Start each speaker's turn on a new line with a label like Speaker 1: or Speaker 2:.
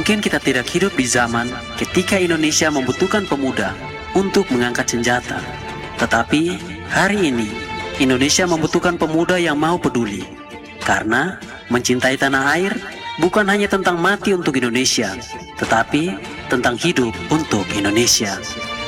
Speaker 1: Mungkin kita tidak hidup di zaman ketika Indonesia membutuhkan pemuda untuk mengangkat senjata. Tetapi hari ini Indonesia membutuhkan pemuda yang mau peduli. Karena mencintai tanah air bukan hanya tentang mati untuk Indonesia, tetapi tentang hidup untuk Indonesia.